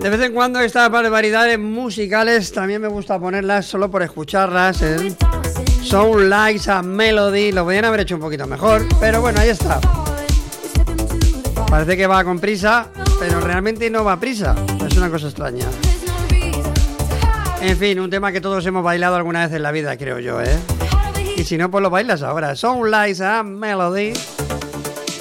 De vez en cuando estas barbaridades musicales también me gusta ponerlas solo por escucharlas. Sound Like a Melody. Lo podrían haber hecho un poquito mejor, pero bueno, ahí está. Parece que va con prisa, pero realmente no va a prisa. Es una cosa extraña. En fin, un tema que todos hemos bailado alguna vez en la vida, creo yo, ¿eh? Y si no, pues lo bailas ahora. Sound Like a Melody.